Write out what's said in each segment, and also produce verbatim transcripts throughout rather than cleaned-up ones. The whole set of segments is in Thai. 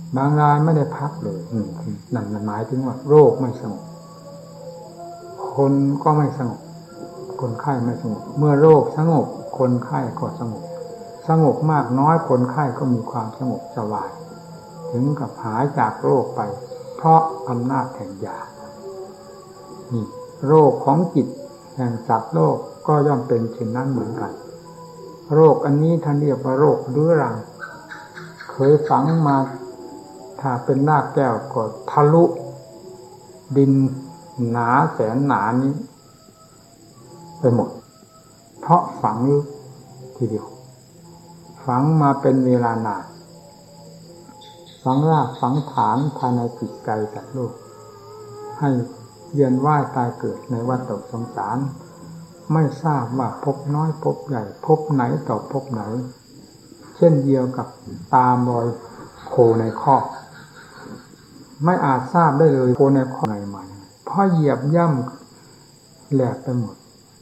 บางรายไม่ได้พักเลยนั่นหมายถึงว่าโรคไม่สงบคนก็ไม่สงบคนไข้ไม่สงบเมื่อโรคสงบคนไข้ก็สงบสงบมากน้อยคนไข้ก็มีความสงบสบายถึงกับหายจากโรคไปเพราะอำนาจแห่งยานี่โรคของจิตแห่งสัตว์โลกก็ย่อมเป็นเช่นนั้นเหมือนกันโรคอันนี้ท่านเรียกว่าโรคเรื้อรังเคยฝังมาถ้าเป็นรากแก้วก็ทะลุดินหนาแสนหนานี้ไปหมดเพราะฝังลึกทีเดียวฝังมาเป็นเวลานานฝังรากฝังฐานภายในจิตใจสัตว์โลกให้เวียนว่ายตายเกิดในวัฏสงสารไม่ทราบว่าพบน้อยพบใหญ่พบไหนต่อพบไหนเช่นเดียวกับตามรอยโคในคอกไม่อาจทราบได้เลยโคในคอกไหนมาเพราะเหยียบย่ำแหลกไปหมด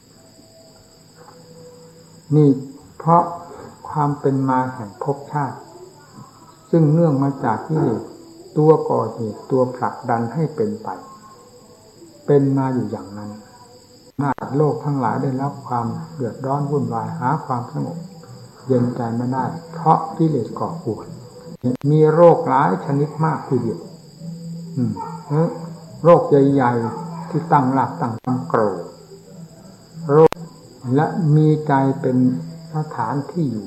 นี่เพราะความเป็นมาแห่งภพชาติซึ่งเนื่องมาจากที่ตัวก่อเหตุตัวผลักดันให้เป็นไปเป็นมาอยู่อย่างนั้นนาโลกทั้งหลายได้รับความเดือดร้อนวุ่นวายหาความสงบเย็นใจไม่ได้เพราะกิเลสก่อป่วนมีโรคหลายชนิดมากทีเดียวโรคใหญ่ๆที่ตั้งหลักตั้งความโกรธโรคและมีใจเป็นสถานที่อยู่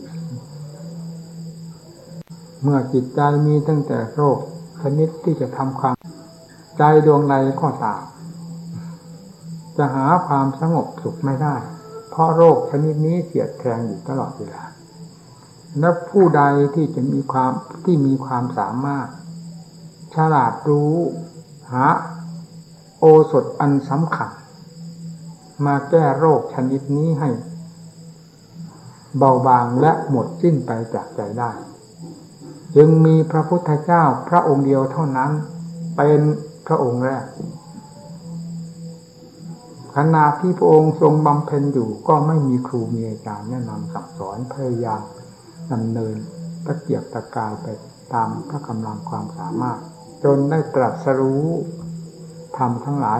เมื่อจิตใจมีตั้งแต่โรคชนิดที่จะทำความใจดวงใดก็ตามจะหาความสงบสุขไม่ได้เพราะโรคชนิดนี้เสียดแทงอยู่ตลอดเวลาและผู้ใดที่จะมีความที่มีความสามารถฉลาดรู้หาโอสถอันสำคัญมาแก้โรคชนิดนี้ให้เบาบางและหมดสิ้นไปจากใจได้จึงมีพระพุทธเจ้าพระองค์เดียวเท่านั้นเป็นพระองค์แรกขณะที่พระองค์ทรงบำเพ็ญอยู่ก็ไม่มีครูมีอาจารย์แนะนำสั่งสอนพยายามดำเนินตะเกียกตะกายไปตามพระกำลังความสามารถจนได้ตรัสรู้ธรรมทั้งหลาย